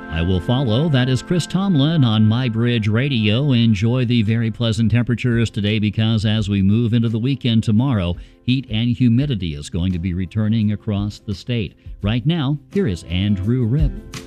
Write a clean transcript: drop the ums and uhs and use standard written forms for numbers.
I will follow. That is Chris Tomlin on My Bridge Radio. Enjoy the very pleasant temperatures today because as we move into the weekend tomorrow, heat and humidity is going to be returning across the state. Right now, here is Andrew Ripp.